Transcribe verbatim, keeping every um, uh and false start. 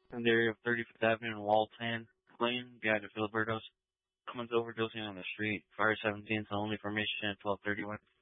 in the area of thirty-fifth Avenue and Walton Lane, behind the Filiberto's. Someone's overdosing on the street. Fire seventeen, so only information at twelve thirty-one.